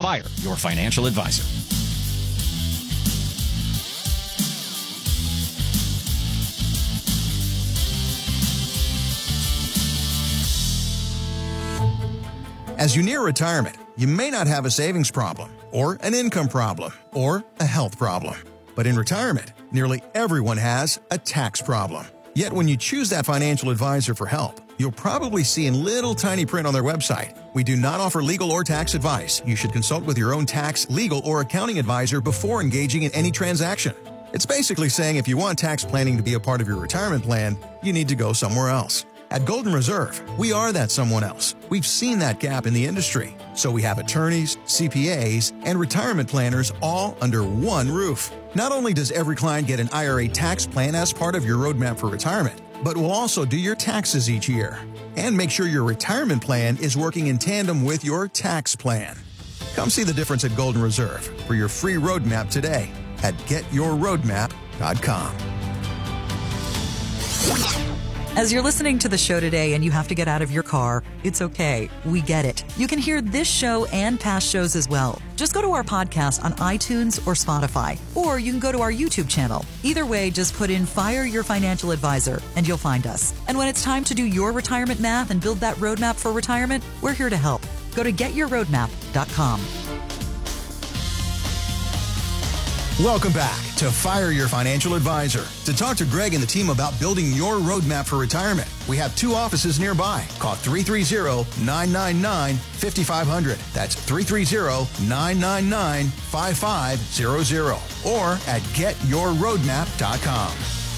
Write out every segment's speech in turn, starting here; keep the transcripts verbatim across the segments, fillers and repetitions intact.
Fire Your Financial Advisor. As you near retirement, you may not have a savings problem, or an income problem, or a health problem. But in retirement, nearly everyone has a tax problem. Yet when you choose that financial advisor for help, you'll probably see in little tiny print on their website, "We do not offer legal or tax advice. You should consult with your own tax, legal, or accounting advisor before engaging in any transaction." It's basically saying if you want tax planning to be a part of your retirement plan, you need to go somewhere else. At Golden Reserve, we are that someone else. We've seen that gap in the industry. So we have attorneys, C P As, and retirement planners all under one roof. Not only does every client get an I R A tax plan as part of your roadmap for retirement, but we'll also do your taxes each year and make sure your retirement plan is working in tandem with your tax plan. Come see the difference at Golden Reserve for your free roadmap today at get your roadmap dot com. As you're listening to the show today and you have to get out of your car, it's okay. We get it. You can hear this show and past shows as well. Just go to our podcast on iTunes or Spotify, or you can go to our YouTube channel. Either way, just put in Fire Your Financial Advisor and you'll find us. And when it's time to do your retirement math and build that roadmap for retirement, we're here to help. Go to get your roadmap dot com. Welcome back to Fire Your Financial Advisor. To talk to Greg and the team about building your roadmap for retirement, we have two offices nearby. Call three three zero, nine nine nine, five five zero zero. That's three three zero, nine nine nine, five five zero zero. Or at get your roadmap dot com.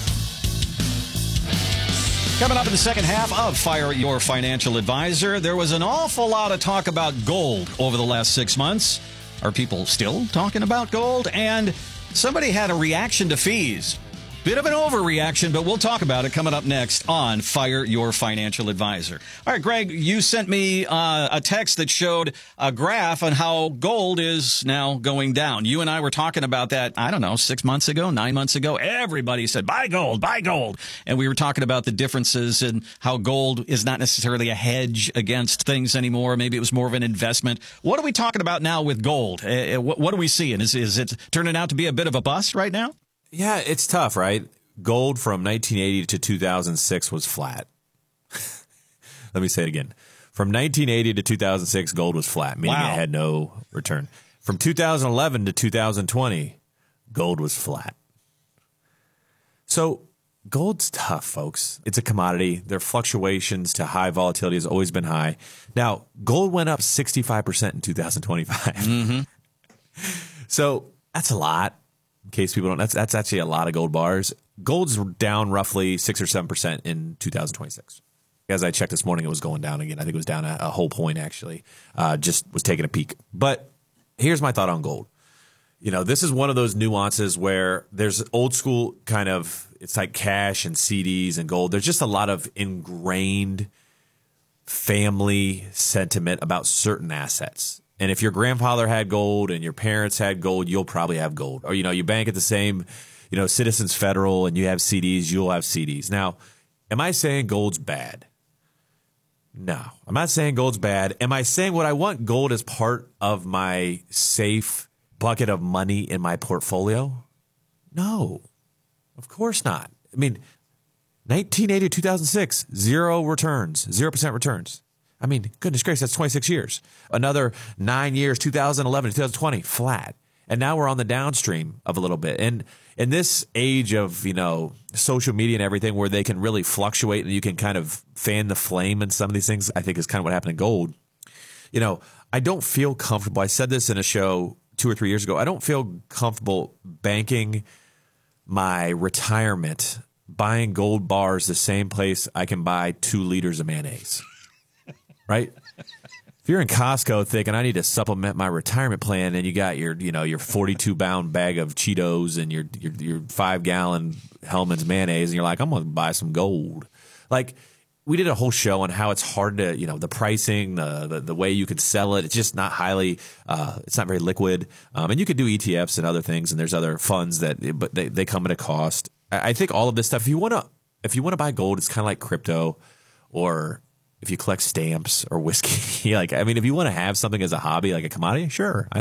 Coming up in the second half of Fire Your Financial Advisor, there was an awful lot of talk about gold over the last six months. Are people still talking about gold? And somebody had a reaction to fees. Bit of an overreaction, but we'll talk about it coming up next on Fire Your Financial Advisor. All right, Greg, you sent me uh, a text that showed a graph on how gold is now going down. You and I were talking about that, I don't know, six months ago, nine months ago. Everybody said, buy gold, buy gold. And we were talking about the differences in how gold is not necessarily a hedge against things anymore. Maybe it was more of an investment. What are we talking about now with gold? Uh, what, what are we seeing? Is, is it turning out to be a bit of a bust right now? Yeah, it's tough, right? Gold from nineteen eighty to two thousand six was flat. Let me say it again. From nineteen eighty to two thousand six, gold was flat, meaning Wow. it had no return. From two thousand eleven to two thousand twenty, gold was flat. So gold's tough, folks. It's a commodity. Their fluctuations to high volatility has always been high. Now, gold went up sixty-five percent in two thousand twenty-five. Mm-hmm. So that's a lot. In case people don't, that's that's actually a lot of gold bars. Gold's down roughly six or seven percent in two thousand twenty-six. As I checked this morning, it was going down again. I think it was down a, a whole point actually. Uh, just was taking a peek. But here's my thought on gold. You know, this is one of those nuances where there's old school kind of, it's like cash and C Ds and gold. There's just a lot of ingrained family sentiment about certain assets. And if your grandfather had gold and your parents had gold, you'll probably have gold. Or, you know, you bank at the same, you know, Citizens Federal and you have C Ds, you'll have C Ds. Now, am I saying gold's bad? No, I'm not saying gold's bad. Am I saying would I want gold as part of my safe bucket of money in my portfolio? No, of course not. I mean, nineteen eighty to two thousand six, zero returns, zero percent returns. I mean, goodness gracious, that's twenty-six years. Another nine years, two thousand eleven to two thousand twenty, flat. And now we're on the downstream of a little bit. And in this age of, you know, social media and everything where they can really fluctuate and you can kind of fan the flame in some of these things, I think is kind of what happened in gold. You know, I don't feel comfortable. I said this in a show two or three years ago. I don't feel comfortable banking my retirement, buying gold bars the same place I can buy two liters of mayonnaise. Right? If you're in Costco thinking I need to supplement my retirement plan, and you got your, you know, your forty-two pound bag of Cheetos and your your, your five gallon Hellman's mayonnaise, and you're like, I'm going to buy some gold. Like, we did a whole show on how it's hard to, you know, the pricing, the the, the way you could sell it. It's just not highly, uh, it's not very liquid. Um, and you could do E T Fs and other things, and there's other funds that, but they, they come at a cost. I, I think all of this stuff, if you want to, if you want to buy gold, it's kind of like crypto, or if you collect stamps or whiskey. Like, I mean, if you want to have something as a hobby, like a commodity, sure.